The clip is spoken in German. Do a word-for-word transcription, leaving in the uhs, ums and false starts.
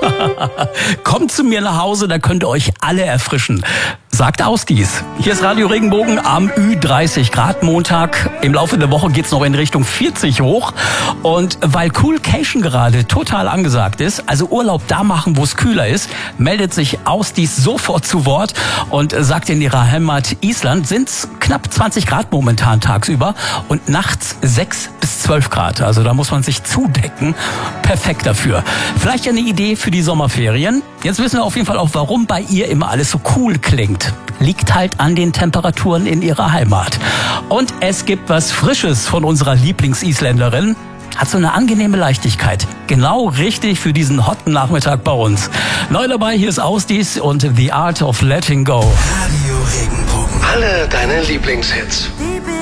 Kommt zu mir nach Hause, da könnt ihr euch alle erfrischen. Sagt Ausdies. Hier ist Radio Regenbogen am Ü dreißig Grad Montag. Im Laufe der Woche geht's noch in Richtung vierzig hoch. Und weil Coolcation gerade total angesagt ist, also Urlaub da machen, wo es kühler ist, meldet sich Ausdies sofort zu Wort und sagt, in ihrer Heimat Island sind's knapp zwanzig Grad momentan tagsüber und nachts sechs bis zwölf Grad. Also da muss man sich zudecken. Perfekt dafür. Vielleicht eine Idee für die Sommerferien. Jetzt wissen wir auf jeden Fall auch, warum bei ihr immer alles so cool klingt. Liegt halt an den Temperaturen in ihrer Heimat. Und es gibt was Frisches von unserer Lieblings-Isländerin. Hat so eine angenehme Leichtigkeit. Genau richtig für diesen hotten Nachmittag bei uns. Neu dabei, hier ist Ausdies und The Art of Letting Go. Radio Regenbogen. Alle deine Lieblingshits.